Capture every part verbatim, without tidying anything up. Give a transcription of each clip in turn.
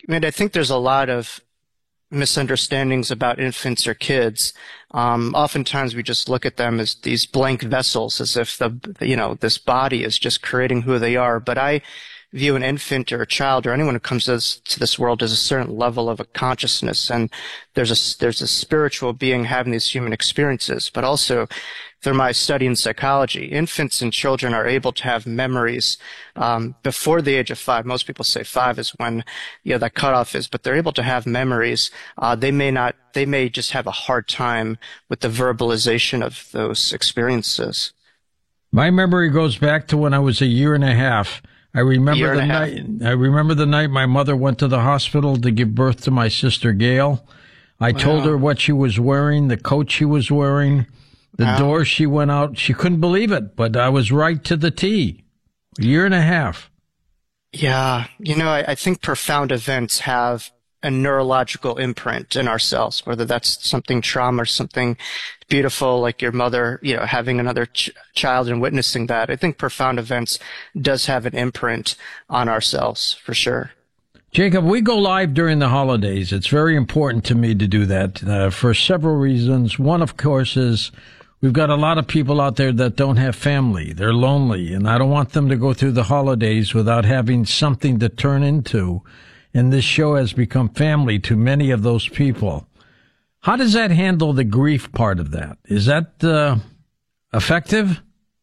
I mean, I think there's a lot of misunderstandings about infants or kids. Um, oftentimes we just look at them as these blank vessels, as if the, you know, this body is just creating who they are. But I view an infant or a child or anyone who comes to this, to this world as a certain level of a consciousness. And there's a, there's a spiritual being having these human experiences, but also through my study in psychology, infants and children are able to have memories um, before the age of five. Most people say five is when you know that cutoff is, but they're able to have memories. Uh, they may not. They may just have a hard time with the verbalization of those experiences. My memory goes back to when I was a year and a half. I remember the night. I remember the night my mother went to the hospital to give birth to my sister Gail. I wow. told her what she was wearing, the coat she was wearing. The wow. door she went out, she couldn't believe it, but I was right to the T. A year and a half. Yeah. You know, I, I think profound events have a neurological imprint in ourselves, whether that's something trauma or something beautiful like your mother, you know, having another ch- child and witnessing that. I think profound events does have an imprint on ourselves, for sure. Jacob, we go live during the holidays. It's very important to me to do that uh, for several reasons. One, of course, is we've got a lot of people out there that don't have family. They're lonely, and I don't want them to go through the holidays without having something to turn into. And this show has become family to many of those people. How does that handle the grief part of that? Is that uh, effective?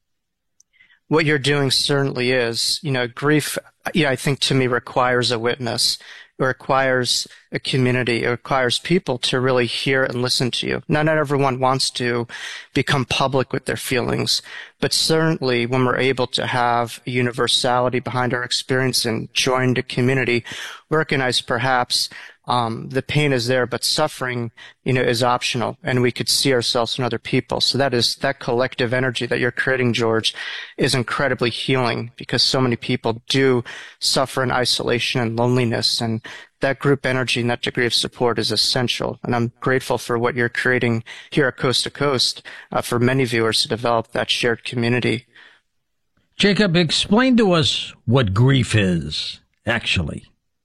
What you're doing certainly is. You know, grief, you know, I think to me requires a witness. It requires a community. It requires people to really hear and listen to you. Now, not everyone wants to become public with their feelings, but certainly when we're able to have a universality behind our experience and join the community, recognize perhaps um, the pain is there, but suffering, you know, is optional, and we could see ourselves in other people. So that is, that collective energy that you're creating, George, is incredibly healing, because so many people do suffer in isolation and loneliness, and that group energy and that degree of support is essential. And I'm grateful for what you're creating here at Coast to Coast uh, for many viewers to develop that shared community. Jacob, explain to us what grief is, actually.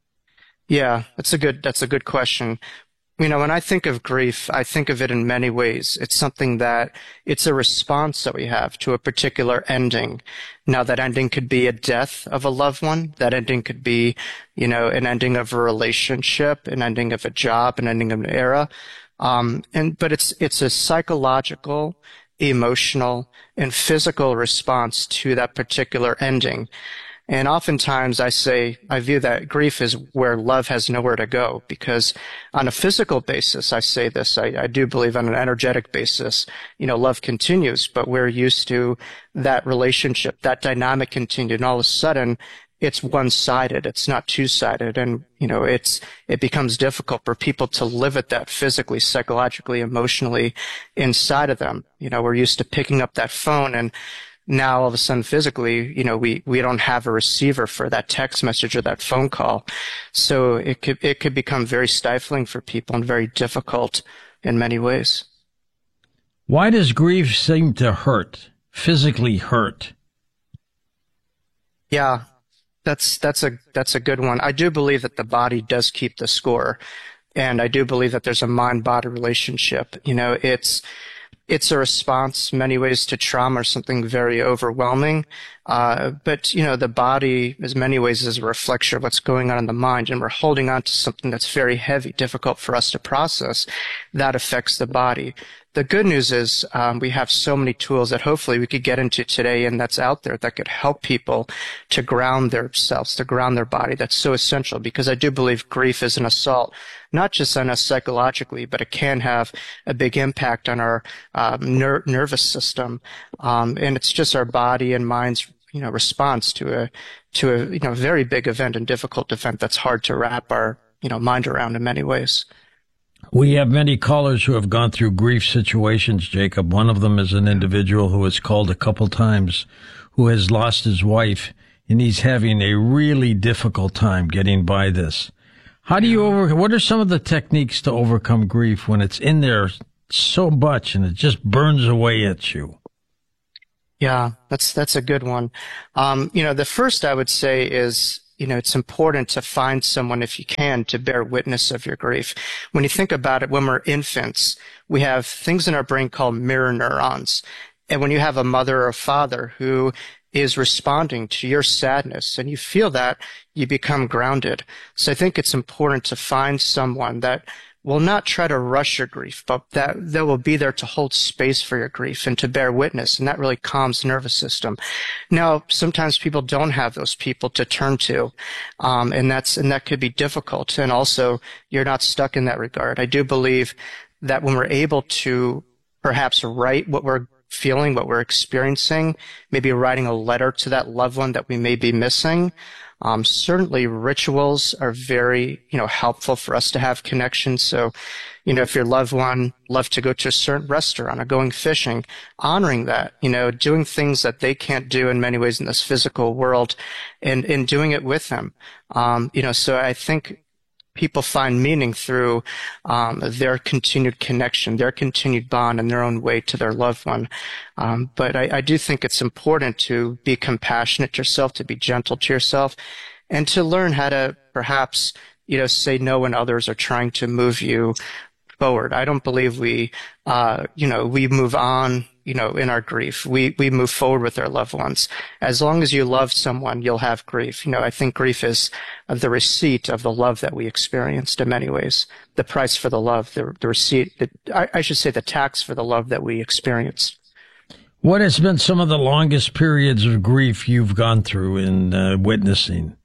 Yeah, that's a good, that's a good question. You know, when I think of grief, I think of it in many ways. It's something that, it's a response that we have to a particular ending. Now, that ending could be a death of a loved one. That ending could be, you know, an ending of a relationship, an ending of a job, an ending of an era. Um, and, but it's, it's a psychological, emotional, and physical response to that particular ending. And oftentimes I say, I view that grief is where love has nowhere to go, because on a physical basis, I say this, I, I do believe on an energetic basis, you know, love continues, but we're used to that relationship, that dynamic continued, and all of a sudden it's one-sided, it's not two-sided, and, you know, it's, it becomes difficult for people to live at that physically, psychologically, emotionally inside of them. You know, we're used to picking up that phone, and now all of a sudden physically, you know, we, we don't have a receiver for that text message or that phone call. So it could, it could become very stifling for people and very difficult in many ways. Why does grief seem to hurt, physically hurt? Yeah, that's, that's a, that's a good one. I do believe that the body does keep the score. And I do believe that there's a mind-body relationship. You know, it's, It's a response, in many ways, to trauma or something very overwhelming. Uh, but, you know, the body, in many ways, is a reflection of what's going on in the mind, and we're holding on to something that's very heavy, difficult for us to process. That affects the body. The good news is um, we have so many tools that hopefully we could get into today and that's out there that could help people to ground themselves, to ground their body. That's so essential, because I do believe grief is an assault, not just on us psychologically, but it can have a big impact on our um, ner- nervous system. Um, and it's just our body and mind's, you know, response to a, to a, you know, very big event and difficult event that's hard to wrap our, you know, mind around in many ways. We have many callers who have gone through grief situations, Jacob. One of them is an individual who has called a couple times, who has lost his wife, and he's having a really difficult time getting by this. How do you over, what are some of the techniques to overcome grief when it's in there so much and it just burns away at you? Yeah, that's, that's a good one. Um, you know, the first I would say is, you know, it's important to find someone, if you can, to bear witness of your grief. When you think about it, when we're infants, we have things in our brain called mirror neurons. And when you have a mother or a father who is responding to your sadness and you feel that, you become grounded. So I think it's important to find someone that will not try to rush your grief, but that, that will be there to hold space for your grief and to bear witness. And that really calms the nervous system. Now, sometimes people don't have those people to turn to. Um, and that's, and that could be difficult. And also, you're not stuck in that regard. I do believe that when we're able to perhaps write what we're feeling, what we're experiencing, maybe writing a letter to that loved one that we may be missing. Um, certainly rituals are very, you know, helpful for us to have connection. So, you know, if your loved one loved to go to a certain restaurant or going fishing, honoring that, you know, doing things that they can't do in many ways in this physical world and, and doing it with them. Um, you know, so I think people find meaning through um, their continued connection, their continued bond in their own way to their loved one. Um, but I, I do think it's important to be compassionate to yourself, to be gentle to yourself, and to learn how to perhaps, you know, say no when others are trying to move you forward. I don't believe we, uh, you know, we move on, you know, in our grief. We, we move forward with our loved ones. As long as you love someone, you'll have grief. You know, I think grief is the receipt of the love that we experienced in many ways. The price for the love, the, the receipt, the, I, I should say the tax for the love that we experienced. What has been some of the longest periods of grief you've gone through in uh, witnessing?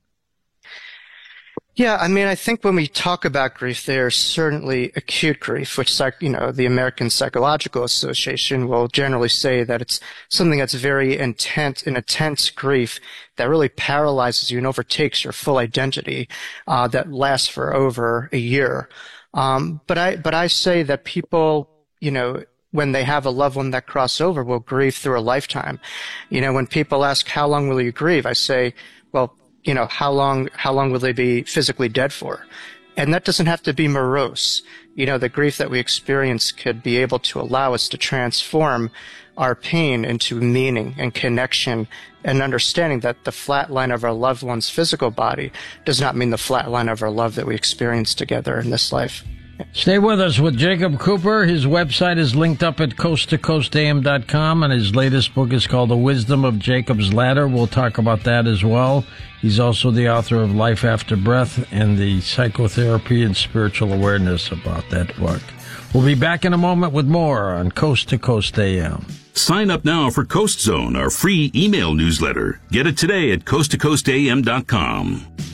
Yeah, I mean, I think when we talk about grief, there's certainly acute grief, which, you know, the American Psychological Association will generally say that it's something that's very intense, an intense grief that really paralyzes you and overtakes your full identity, uh, that lasts for over a year. Um, but I, but I say that people, you know, when they have a loved one that cross over, will grieve through a lifetime. You know, when people ask, how long will you grieve? I say, well, you know, how long, how long will they be physically dead for? And that doesn't have to be morose. You know, the grief that we experience could be able to allow us to transform our pain into meaning and connection and understanding that the flat line of our loved one's physical body does not mean the flat line of our love that we experience together in this life. Stay with us with Jacob Cooper. His website is linked up at coast to coast a m dot com, and his latest book is called The Wisdom of Jacob's Ladder. We'll talk about that as well. He's also the author of Life After Breath and the psychotherapy and spiritual awareness about that book. We'll be back in a moment with more on Coast to Coast A M. Sign up now for Coast Zone, our free email newsletter. Get it today at coast to coast a m dot com.